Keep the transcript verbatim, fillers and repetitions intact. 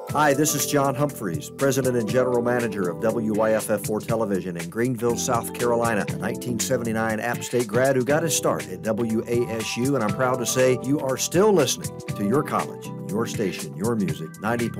Hi, this is John Humphreys, President and General Manager of W Y F F four Television in Greenville, South Carolina, a nineteen seventy-nine App State grad who got his start at W A S U, and I'm proud to say you are still listening to your college, your station, your music, ninety point